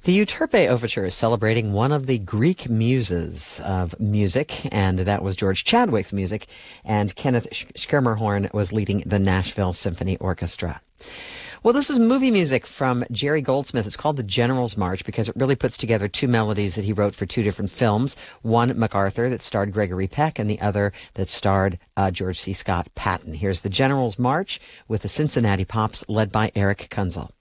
The Euterpe Overture is celebrating one of the Greek muses of music, and that was George Chadwick's music, and Kenneth Schermerhorn was leading the Nashville Symphony Orchestra. Well, this is movie music from Jerry Goldsmith. It's called The General's March because it really puts together two melodies that he wrote for two different films. One, MacArthur, that starred Gregory Peck, and the other that starred George C. Scott Patton. Here's The General's March with the Cincinnati Pops led by Eric Kunzel.